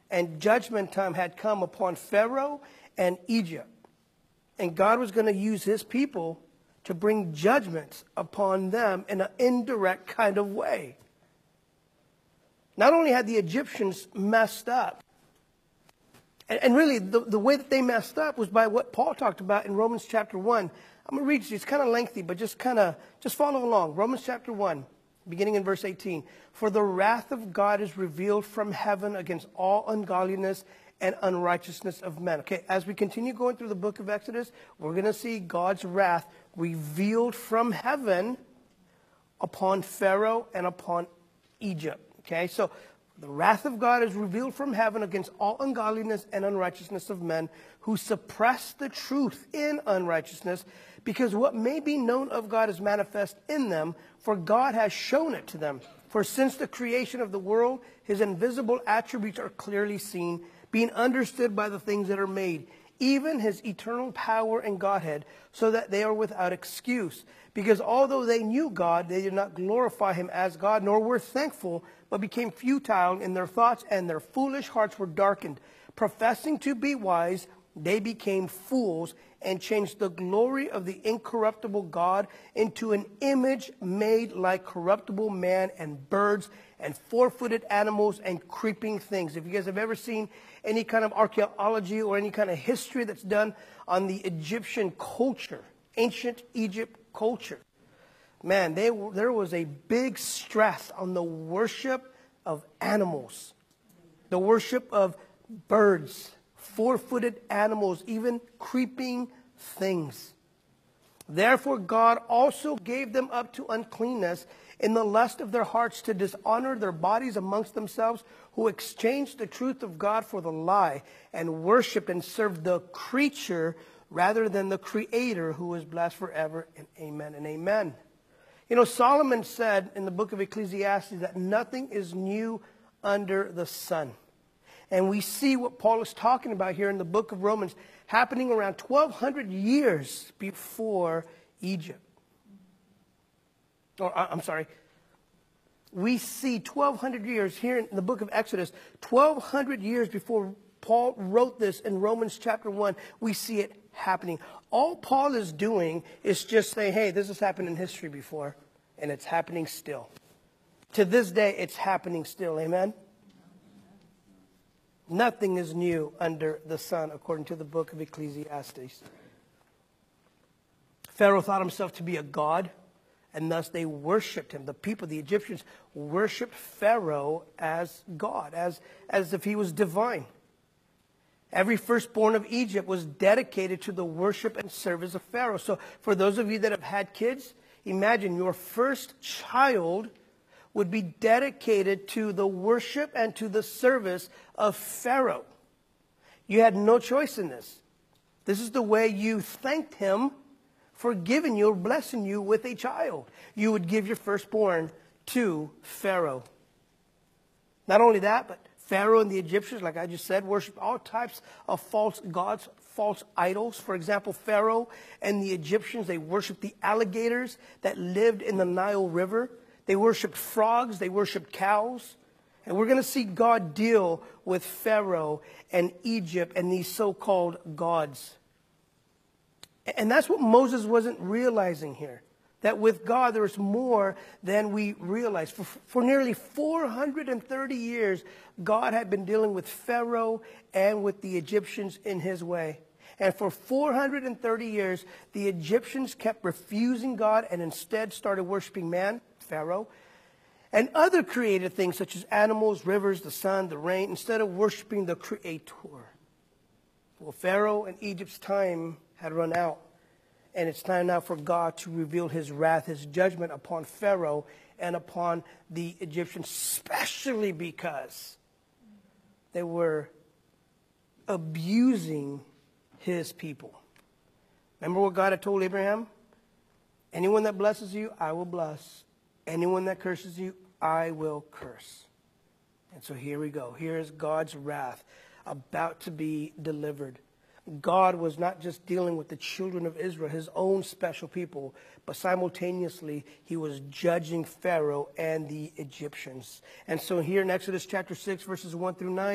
and judgment time had come upon Pharaoh and Egypt. And God was going to use his people to bring judgments upon them in an indirect kind of way. Not only had the Egyptians messed up, and really the way that they messed up was by what Paul talked about in Romans chapter 1. I'm going to read it. It's kind of lengthy, but just follow along. Romans chapter 1, beginning in verse 18. For the wrath of God is revealed from heaven against all ungodliness and unrighteousness of men. Okay, as we continue going through the book of Exodus, we're going to see God's wrath revealed from heaven upon Pharaoh and upon Egypt. Okay, so the wrath of God is revealed from heaven against all ungodliness and unrighteousness of men who suppress the truth in unrighteousness, because what may be known of God is manifest in them, for God has shown it to them. For since the creation of the world, his invisible attributes are clearly seen, being understood by the things that are made, even his eternal power and Godhead, so that they are without excuse. Because although they knew God, they did not glorify him as God, nor were thankful, but became futile in their thoughts, and their foolish hearts were darkened. Professing to be wise, they became fools, and changed the glory of the incorruptible God into an image made like corruptible man and birds and four-footed animals and creeping things. If you guys have ever seen any kind of archaeology or any kind of history that's done on the Egyptian culture, ancient Egypt culture, man, there was a big stress on the worship of animals, the worship of birds, four-footed animals, even creeping things. Therefore God also gave them up to uncleanness in the lust of their hearts, to dishonor their bodies amongst themselves, who exchanged the truth of God for the lie, and worshipped and served the creature rather than the Creator, who is blessed forever, and amen and amen. You know, Solomon said in the book of Ecclesiastes that nothing is new under the sun. And we see what Paul is talking about here in the book of Romans happening around 1,200 years before Egypt. We see 1,200 years here in the book of Exodus, 1,200 years before Paul wrote this in Romans chapter 1, we see it happening. All Paul is doing is just saying, hey, this has happened in history before, and it's happening still. To this day, it's happening still. Amen? Nothing is new under the sun, according to the book of Ecclesiastes. Pharaoh thought himself to be a god, and thus they worshipped him. The people, the Egyptians, worshipped Pharaoh as God, as if he was divine. Every firstborn of Egypt was dedicated to the worship and service of Pharaoh. So for those of you that have had kids, imagine your first child would be dedicated to the worship and to the service of Pharaoh. You had no choice in this. This is the way you thanked him for giving you or blessing you with a child. You would give your firstborn to Pharaoh. Not only that, but Pharaoh and the Egyptians, like I just said, worshiped all types of false gods, false idols. For example, Pharaoh and the Egyptians, they worshiped the alligators that lived in the Nile River. They worshiped frogs. They worshiped cows. And we're going to see God deal with Pharaoh and Egypt and these so-called gods. And that's what Moses wasn't realizing here. That with God, there's more than we realize. For nearly 430 years, God had been dealing with Pharaoh and with the Egyptians in his way. And for 430 years, the Egyptians kept refusing God and instead started worshiping man, Pharaoh, and other created things such as animals, rivers, the sun, the rain, instead of worshiping the Creator. Well, Pharaoh and Egypt's time had run out. And it's time now for God to reveal his wrath, his judgment upon Pharaoh and upon the Egyptians, especially because they were abusing his people. Remember what God had told Abraham? Anyone that blesses you, I will bless. Anyone that curses you, I will curse. And so here we go. Here is God's wrath about to be delivered. God was not just dealing with the children of Israel, his own special people, but simultaneously he was judging Pharaoh and the Egyptians. And so here in Exodus chapter 6, verses 1 through 9,